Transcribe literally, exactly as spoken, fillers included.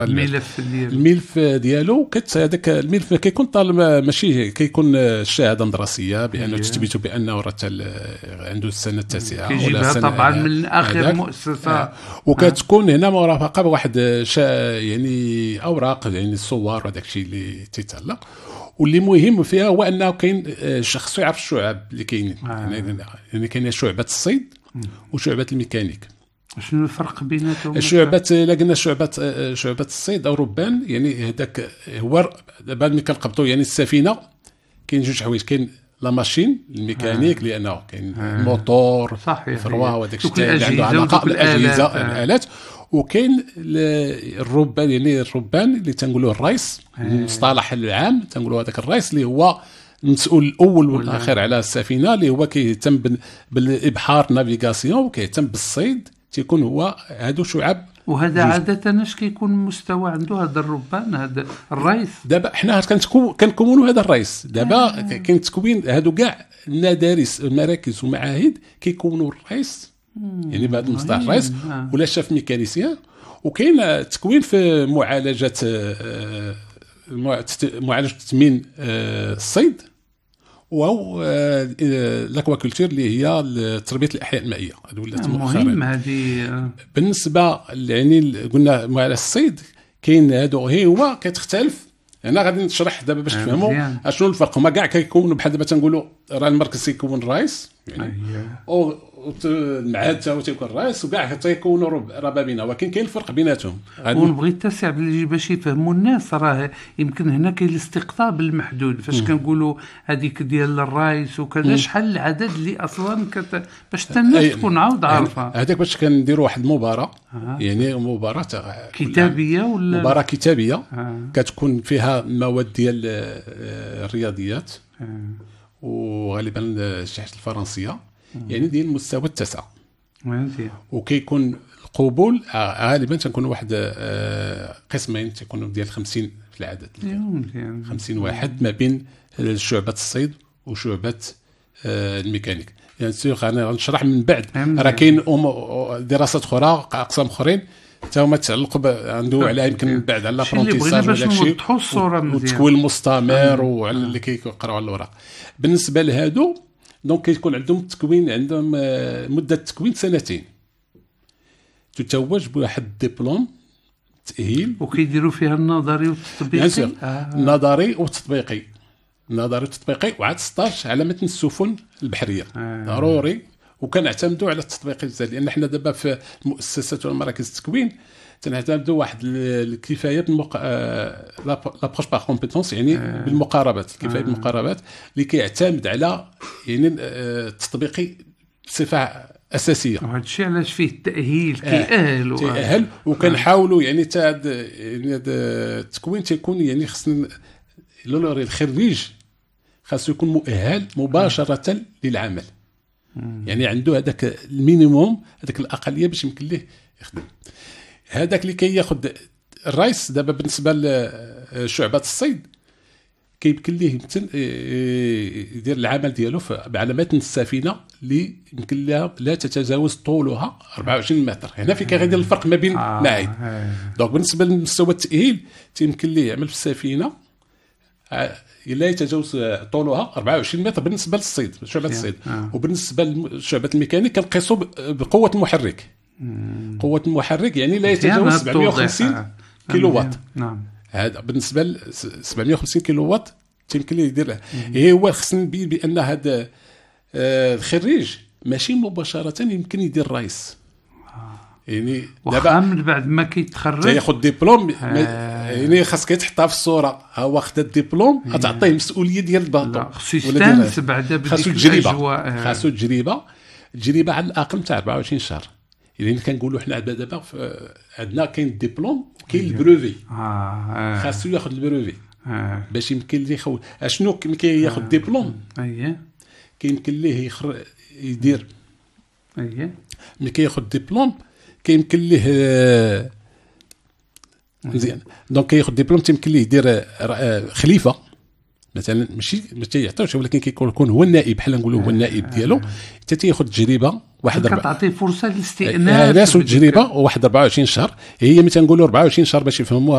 الملف ديالو الملف ديالو كت هذاك الملف كيكون طالب ماشي كيكون الشهاده مدرسيه بانه تثبت بانه راه عنده السنه التاسعه ولا السنه طبعا من اخر مؤسسه، وكتكون هنا مرافقه بواحد يعني اوراق يعني الصور وداك الشيء اللي تيتعلق. واللي مهم فيها هو انه كاين شخص يعرف الشعب اللي كاينين، آه. يعني كاين شعبه الصيد وشعبه الميكانيك. شنو الفرق بيناتهم؟ شعبة لا قلنا شعبة شعبة الصيد او ربان، يعني هذاك هو دابا ملي كنقبطوا يعني السفينه كاين جوج حوايج، كاين لا ماشين الميكانيك آه. لانه كاين الموتور الفروه وداك الشيء اللي عنده علاقه بالاجهزه الالات، وكاين الربان يعني الربان اللي تنقولوا الرئيس آه. المصطلح العام تنقولوا هذاك الرئيس اللي هو المسؤول الاول والاخير على السفينه، اللي هو كيهتم بالابحار نافيغاسيون وكيهتم بالصيد، تيكون هو هادو شعب. وهذا عاده اش كيكون المستوى عنده هذا الربان هذا الرئيس؟ دابا حنا كنكونوا هذا الرئيس دابا آه. كاين تكوين هادو كاع المدارس المراكز والمعاهد كيكونوا الرئيس يعني بعد المصطلح الرئيس آه. ولا شاف ميكانيسيان. وكاين تكوين في معالجه معالجه تامين الصيد وهو لاكواكولتور اللي هي تربيه الاحياء المائيه. هذه ولات مهم هذه بالنسبه يعني قلنا مع الصيد كاين هادو هي هو كتختلف. انا غادي نشرح دابا باش تفهموا اشنو الفرق. هما كاع كيكونوا بحال دابا تنقولوا راه المركز كيكون الرئيس يعني او المعهد حتى هو تيكون الرئيس وكاع تيكونوا ربابينه، ولكن كاين الفرق بيناتهم. ونبغي نتسع باش يفهموا الناس. راه يمكن هنا كاين الاستقطاب المحدود فاش كنقولوا هذيك ديال الرئيس وكذا، شحال العدد اللي اصلا كت... باش الناس تكون عاود عارفه. هذاك باش كنديروا واحد المباراه آه. يعني مباراه كتابيه ولا مباراه كتابيه آه. كتكون فيها مواد ديال الرياضيات آه. وغالبا الشريحه الفرنسيه يعني ديال المستوى التاسع. وكيكون القبول غالبا تنكون واحد قسمين تيكونوا ديال خمسين في العدد، خمسين واحد ما بين شعبة الصيد وشعبة الميكانيك. يعني سيغ انا غنشرح من بعد. راه كاين دراسات اخرى اقسام اخرين حتى هما تعلقوا عنده على يمكن من بعد على الابرونتيساج وداك الشيء والتكوين المستمر وعلى اللي كيقراو على الوراق. بالنسبه لهادو دونك كيكون عندهم التكوين عندهم مده تكوين سنتين، تتوج بواحد الدبلوم تاهيل وكيديروا فيها النظري والتطبيقي. آه. النظري والتطبيقي النظري والتطبيقي وعاد ستاج على متن السفن البحريه آه. ضروري. وكنعتمدوا على التطبيقي بزاف لان حنا دابا في المؤسسات والمراكز التكوين تنعتمدوا واحد الكفايه بالمق... لابروش باغ كومبيتونس يعني آه. بالمقاربات الكفايه آه. بالمقاربات اللي كيعتمد على يعني التطبيقي بصفه اساسيه. وهذا الشيء علاش فيه التاهيل كيأهل تأهل وكنحاولوا يعني حتى يعني هذا التكوين تيكون يعني خصنا لوري الخريج خاصو يكون مؤهل مباشره للعمل مم. يعني عنده هذاك المينيموم هذاك الاقليه باش يمكن ليه يخدم. هذاك اللي كياخذ الرئيس دابا بالنسبه لشعبه الصيد كيمكن ليه يمكن يدير العمل ديالو على متن السفينه اللي يمكن لها لا تتجاوز طولها أربعة وعشرين متر. هنا فين كيغير الفرق ما بين معاهد. دونك بالنسبه لمستوى التاهيل تيمكن ليه يعمل في السفينه لا يتجاوز طولها أربعة وعشرين متر بالنسبه للصيد شعبه الصيد. وبالنسبه لشعبه الميكانيك كنقيسوا بقوه المحرك. قوه المحرك يعني لا يتجاوز سبعمائة وخمسين كيلو وات. نعم هذا بالنسبه ل سبعمائة وخمسين كيلو وات يمكن ليه يدير. هي هو خصنا نبين بان هذا الخريج ماشي مباشره يمكن يدير الرئيس يعني دابا من بعد ما كيتخرج تاخذ ديبلوم يعني خاصك تحطها في الصوره ها هو خد الدبلوم غتعطيه المسؤوليه ديال الباطو خصو يستانس بعدا بديك التجربه خاصو تجربه تجربه على الاقل تاع أربعة وعشرين شهر. يعني كنقولوا حنا دابا عندنا كاين الدبلوم وكاين البروفي اه خاصو ياخذ البروفي آه. باش يمكن ليه يخو اشنو كي ياخذ دبلوم اييه كيمكن ليه يخر... يدير اييه ملي كياخذ دبلوم كيمكن ليه مزيان دونك كياخذ دبلوم تيمكن ليه يدير خليفه مثلا ماشي ما تيعطيوش ولكن كيكون يكون هو النائب بحال نقولوا هو النائب ديالو حتى تياخذ تجربه واحد كتعطيه فرصه للاستئناف ناس التجربه واحد أربعة وعشرين شهر. هي ملي تنقولوا أربعة وعشرين شهر باش يفهموها